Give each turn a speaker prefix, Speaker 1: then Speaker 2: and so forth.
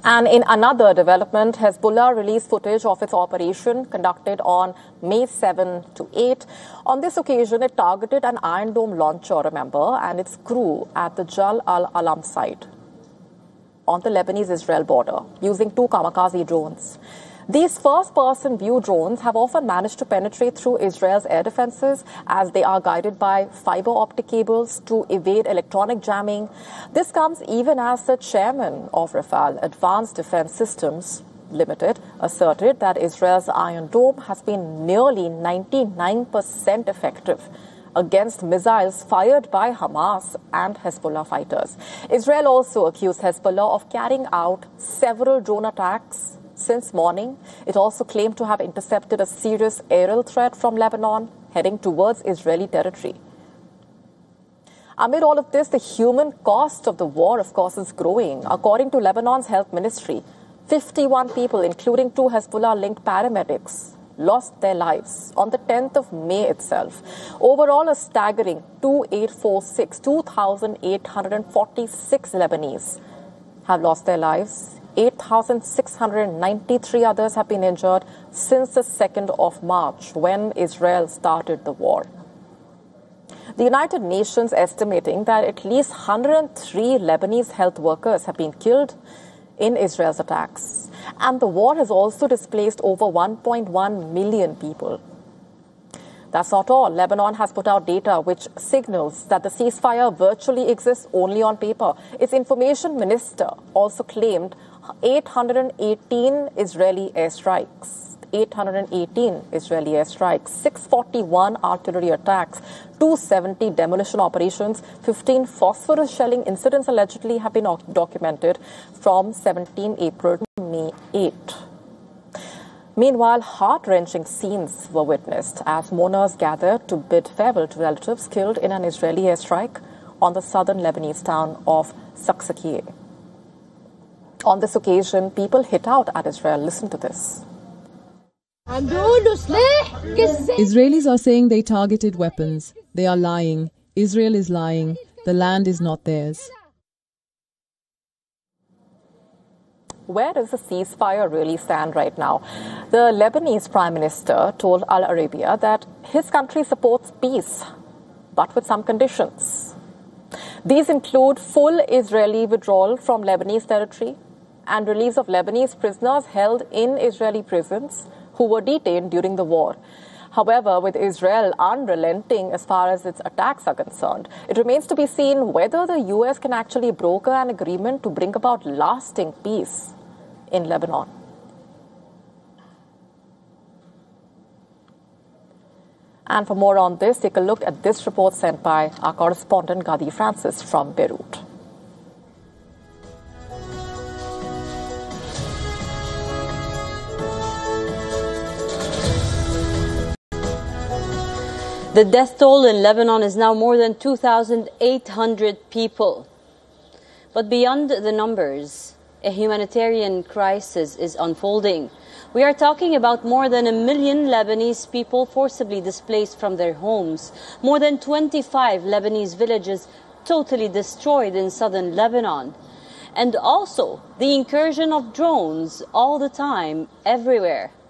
Speaker 1: And in another development, Hezbollah released footage of its operation conducted on May 7 to 8. On this occasion, it targeted an Iron Dome launcher, remember, and its crew at the Jal al-Alam site on the Lebanese-Israel border using 2 kamikaze drones. These first-person view drones have often managed to penetrate through Israel's air defenses as they are guided by fiber optic cables to evade electronic jamming. This comes even as the chairman of Rafale Advanced Defense Systems Limited asserted that Israel's Iron Dome has been nearly 99% effective against missiles fired by Hamas and Hezbollah fighters. Israel also accused Hezbollah of carrying out several drone attacks since morning. It also claimed to have intercepted a serious aerial threat from Lebanon heading towards Israeli territory. Amid all of this, the human cost of the war, of course, is growing. According to Lebanon's health ministry, 51 people, including 2 Hezbollah-linked paramedics, lost their lives on the 10th of May itself. Overall, a staggering 2,846 Lebanese have lost their lives. 8,693 others have been injured since the 2nd of March, when Israel started the war. The United Nations estimating that at least 103 Lebanese health workers have been killed in Israel's attacks. And the war has also displaced over 1.1 million people. That's not all. Lebanon has put out data which signals that the ceasefire virtually exists only on paper. Its information minister also claimed 818 Israeli airstrikes. 641 artillery attacks, 270 demolition operations, 15 phosphorus shelling incidents allegedly have been documented from 17 April to May 8. Meanwhile, heart-wrenching scenes were witnessed as mourners gathered to bid farewell to relatives killed in an Israeli airstrike on the southern Lebanese town of Saksakieh. On this occasion, people hit out at Israel. Listen to this.
Speaker 2: Israelis are saying they targeted weapons. They are lying. Israel is lying. The land is not theirs.
Speaker 1: Where does the ceasefire really stand right now? The Lebanese Prime Minister told Al Arabiya that his country supports peace, but with some conditions. These include full Israeli withdrawal from Lebanese territory and release of Lebanese prisoners held in Israeli prisons who were detained during the war. However, with Israel unrelenting as far as its attacks are concerned, it remains to be seen whether the US can actually broker an agreement to bring about lasting peace in Lebanon. And for more on this, take a look at this report sent by our correspondent Gadi Francis from Beirut.
Speaker 3: The death toll in Lebanon is now more than 2,800 people. But beyond the numbers, a humanitarian crisis is unfolding. We are talking about more than 1 million Lebanese people forcibly displaced from their homes, more than 25 Lebanese villages totally destroyed in southern Lebanon, and also the incursion of drones all the time, everywhere.